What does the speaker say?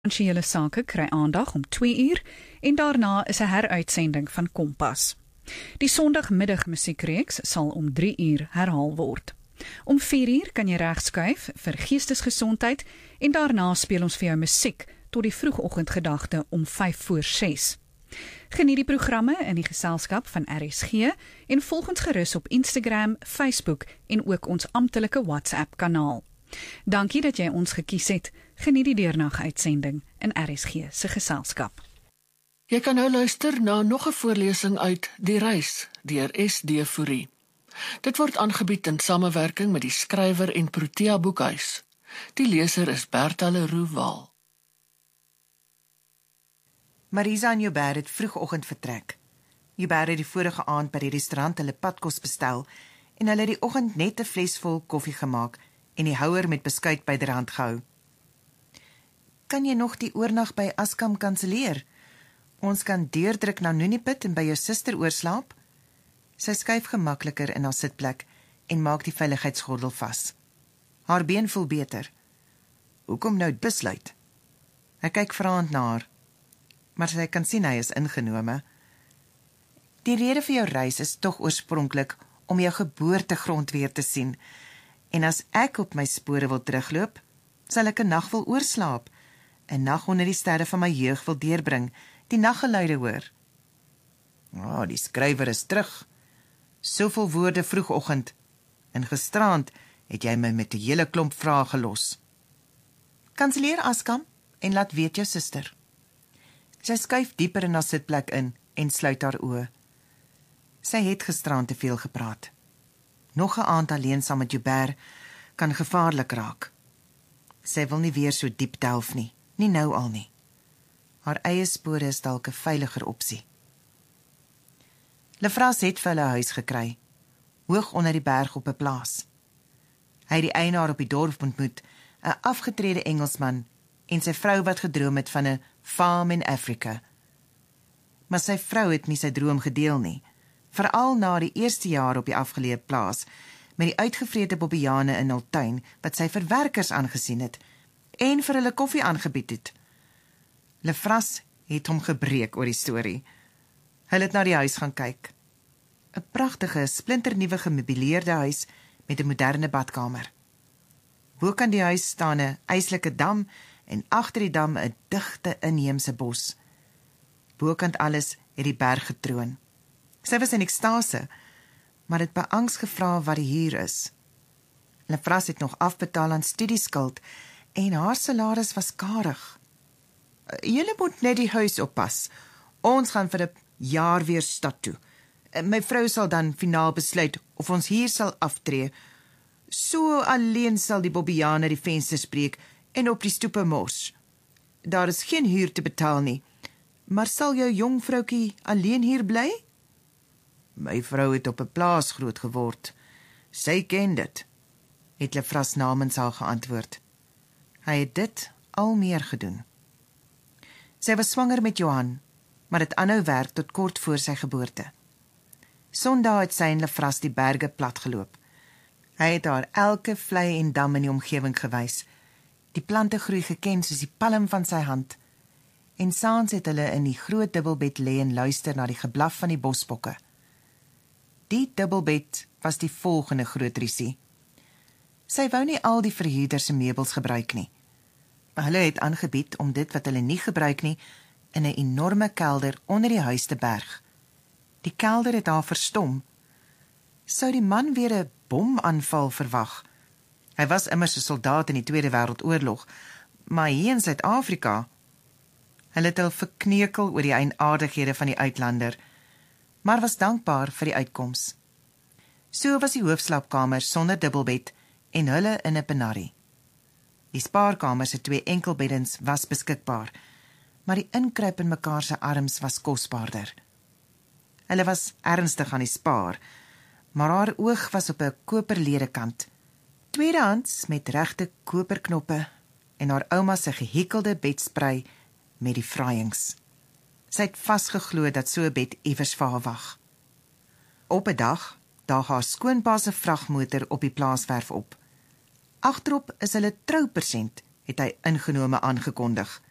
Finansiële sake kry aandag om 2:00 en daarna is 'n heruitsending van Kompas. Die Sondagmiddag musiekreeks sal om 3:00 herhaal word. Om 4:00 kan jy regskuif vir geestesgesondheid en daarna speel ons vir jou musiek tot die vroegoggendgedagte om 5:45. Geniet die programme in die geselskap van RSG en volg ons gerus op Instagram, Facebook en ook ons amptelike WhatsApp kanaal. Dankie dat jy ons gekies het. Geniet die deernag-uitsending in RSG se geselskap. Jy kan nou luister na nog 'n voorlesing uit Die Reis deur S.D. Fourie. Dit word aangebied in samewerking met die skrywer en Protea Boekhuis. Die leser is Bertha Leroux Waal. Marisa en Joubert het vroegoggend vertrek. Joubert het die vorige aand by die restaurant hulle padkos bestel en hulle het die oggend net 'n fles vol koffie gemaak en die houer met beskuit byderhand gehou. Kan jy nog die oornag by Askam kanselleer? Ons kan deurdruk na Noonipit en by jou suster oorslaap. Sy skuif gemakliker in haar sitplek en maak die veiligheidsgordel vas. Haar been voel beter. Hoekom nou besluit? Hy kyk vraend na haar, maar sy kan sien hy is ingenome. Die rede vir jou reis is tog oorspronklik om jou geboortegrond weer te sien. En as ek op my spore wil terugloop, sal ek 'n nag wil oorslaap, 'n nag onder die sterre van my jeug wil deurbring, die naggeluide hoor. Die skrywer is terug. Soveel woorde vroegoggend. En gisterand het jy my met 'n hele klomp vrae gelos. Kanselleer Askam en laat weet jou suster. Sy skuif dieper in haar sitplek in en sluit haar oë. Sy het gisterand te veel gepraat. Nog 'n aand alleen saam met Joubert kan gevaarlik raak. Sy wil nie weer so diep delf nie, nie nou al nie. Haar eie spore is dalk 'n veiliger opsie. Lefras het vir hulle 'n huis gekry, hoog onder die berg op 'n plaas. Hy het die eienaar op die dorp ontmoet, 'n afgetrede Engelsman en sy vrou wat gedroom het van 'n farm in Afrika. Maar sy vrou het nie sy droom gedeel nie, veral na die eerste jaar op die afgeleë plaas, met die uitgevrete bobbejane in hul tuin, wat sy vir werkers aangesien het, en vir hulle koffie aangebied het. Lefras het hom gebreek oor die storie. Hulle het na die huis gaan kyk. 'n Pragtige, splinternuwe gemeubileerde huis met 'n moderne badkamer. Bokant die huis staan 'n yslike dam en agter die dam 'n digte inheemse bos. Bokant alles het die berg getroon. Sy was in ekstase, maar het beangs gevra wat die huur is. Lefras het nog afbetaal aan studieskuld en haar salaris was karig. Julle moet net die huis oppas. Ons gaan vir 'n jaar weer stad toe. My vrou sal dan finaal besluit of ons hier sal aftree. So alleen sal die bobbejane die vensters breek en op die stoepe mors. Daar is geen huur te betaal nie. Maar sal jou jong vroukie alleen hier bly? My vrou het op 'n plaas groot geword. Sy ken dit, het Lefras namens haar geantwoord. Hy het dit al meer gedoen. Sy was swanger met Johan, maar het aanhou werk tot kort voor sy geboorte. Sondag het sy en Lefras die berge platgeloop. Hy het haar elke vlei en dam in die omgewing gewys. Die plante groei geken soos die palm van sy hand. En saans het hulle in die groot dubbelbed lê en luister na die geblaf van die bosbokke. Die dubbelbed was die volgende groot rusie. Sy wou nie al die verhuurder se meubels gebruik nie. Hulle het aangebied om dit wat hulle nie gebruik nie in 'n enorme kelder onder die huis te berg. Die kelder het haar verstom. Sou die man weer 'n bomaanval verwag? Hy was immers 'n soldaat in die Tweede Wêreldoorlog, maar hier in Suid-Afrika. Hulle het hul verkneukel oor die eienaardighede van die uitlander, maar was dankbaar vir die uitkoms. So was die hoofslaapkamer sonder dubbelbed en hulle in 'n penarie. Die spaarkamer se 2 enkelbeddens was beskikbaar, maar die inkruip in mekaar se arms was kosbaarder. Hulle was ernstig aan die spaar, maar haar oog was op 'n koperledekant, tweedehands met regte koperknoppe en haar ouma se gehekelde bedsprei met die vraaiings. Sy het vasgeglo dat so 'n bed iewers vir haar wag. Op 'n dag daag haar skoonpa se vragmotor op die plaaswerf op. Agterop is hulle troupersent, het hy ingenome aangekondig.